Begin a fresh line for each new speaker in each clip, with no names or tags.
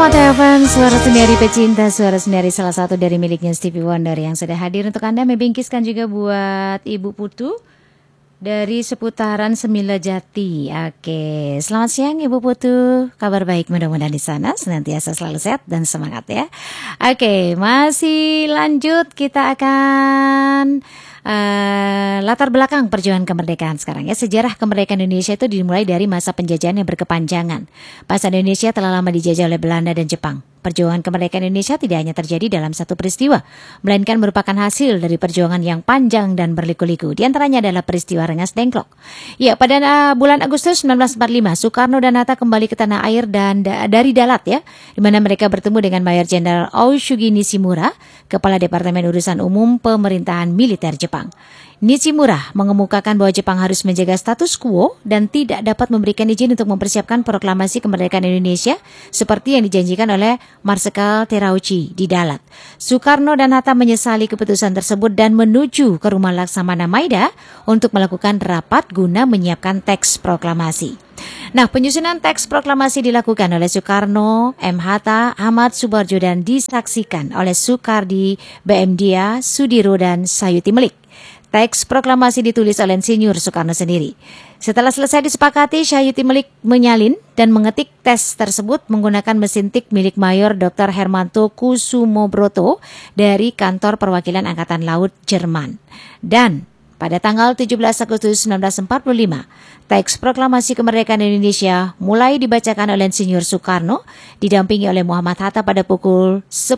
FM, suara sendiri pecinta, suara sendiri salah satu dari miliknya Stevie Wonder yang sudah hadir untuk Anda, membingkiskan juga buat Ibu Putu dari seputaran Semila Jati. Oke, selamat siang Ibu Putu. Kabar baik mudah-mudahan di sana senantiasa selalu sehat dan semangat ya. Oke, masih lanjut, kita akan latar belakang perjuangan kemerdekaan sekarang ya. Sejarah kemerdekaan Indonesia itu dimulai dari masa penjajahan yang berkepanjangan. Bangsa Indonesia telah lama dijajah oleh Belanda dan Jepang. Perjuangan kemerdekaan Indonesia tidak hanya terjadi dalam satu peristiwa, melainkan merupakan hasil dari perjuangan yang panjang dan berliku-liku. Di antaranya adalah peristiwa Rengas Dengklok. Ya, pada bulan Agustus 1945, Soekarno dan Hatta kembali ke tanah air dan dari Dalat ya, di mana mereka bertemu dengan Mayor Jenderal Oishugi Nishimura, Kepala Departemen Urusan Umum Pemerintahan Militer Jepang. Nishimura mengemukakan bahwa Jepang harus menjaga status quo dan tidak dapat memberikan izin untuk mempersiapkan proklamasi kemerdekaan Indonesia seperti yang dijanjikan oleh Marsikal Terauchi di Dalat. Soekarno dan Hatta menyesali keputusan tersebut dan menuju ke rumah Laksamana Maida untuk melakukan rapat guna menyiapkan teks proklamasi. Nah, penyusunan teks proklamasi dilakukan oleh Soekarno, M. Hatta, Ahmad Subarjo dan disaksikan oleh Soekardi, B.M. Dia, Sudiro dan Sayuti Melik. Teks proklamasi ditulis oleh Insinyur Soekarno sendiri. Setelah selesai disepakati, Sayuti Melik menyalin dan mengetik teks tersebut menggunakan mesin tik milik Mayor Dr. Hermanto Kusumobroto dari Kantor Perwakilan Angkatan Laut Jerman. Dan pada tanggal 17 Agustus 1945, teks proklamasi kemerdekaan Indonesia mulai dibacakan oleh Insinyur Soekarno, didampingi oleh Muhammad Hatta pada pukul 10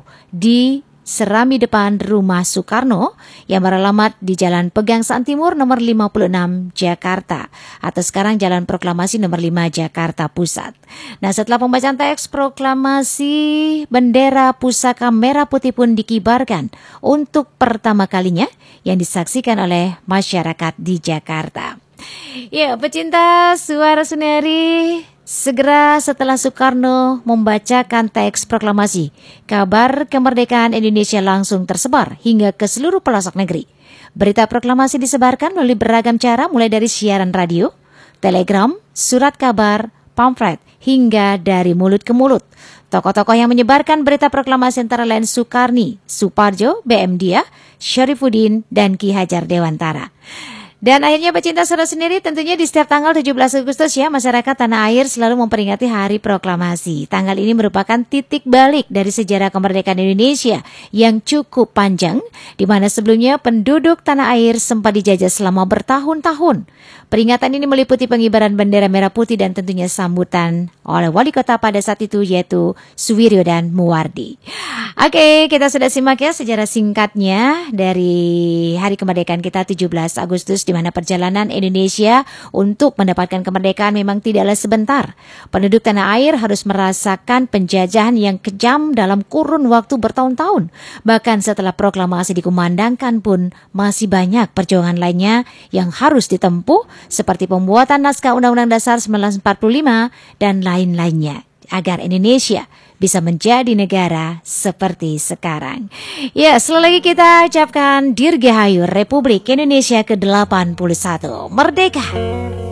di Serami depan rumah Soekarno yang beralamat di Jalan Pegangsaan Timur nomor 56 Jakarta atau sekarang Jalan Proklamasi nomor 5 Jakarta Pusat. Nah, setelah pembacaan teks proklamasi, bendera pusaka merah putih pun dikibarkan untuk pertama kalinya yang disaksikan oleh masyarakat di Jakarta. Ya, pecinta suara Suneri, segera setelah Soekarno membacakan teks proklamasi, kabar kemerdekaan Indonesia langsung tersebar hingga ke seluruh pelosok negeri. Berita proklamasi disebarkan melalui beragam cara, mulai dari siaran radio, telegram, surat kabar, pamflet, hingga dari mulut ke mulut. Tokoh-tokoh yang menyebarkan berita proklamasi antara lain Soekarni, Suparjo, B.M. Dia, Syarifuddin, dan Ki Hajar Dewantara. Dan akhirnya pecinta suara sendiri, tentunya di setiap tanggal 17 Agustus ya, masyarakat tanah air selalu memperingati Hari Proklamasi. Tanggal ini merupakan titik balik dari sejarah kemerdekaan Indonesia yang cukup panjang, di mana sebelumnya penduduk tanah air sempat dijajah selama bertahun-tahun. Peringatan ini meliputi pengibaran bendera merah putih dan tentunya sambutan oleh wali kota pada saat itu, yaitu Suwiryo dan Muwardi. Oke, kita sudah simak ya sejarah singkatnya dari Hari Kemerdekaan kita 17 Agustus, di mana perjalanan Indonesia untuk mendapatkan kemerdekaan memang tidaklah sebentar. Penduduk tanah air harus merasakan penjajahan yang kejam dalam kurun waktu bertahun-tahun. Bahkan setelah proklamasi dikumandangkan pun masih banyak perjuangan lainnya yang harus ditempuh, seperti pembuatan naskah Undang-Undang Dasar 1945 dan lain-lainnya, agar Indonesia bisa menjadi negara seperti sekarang. Ya, sekali lagi kita ucapkan Dirgahayu Republik Indonesia ke-81. Merdeka!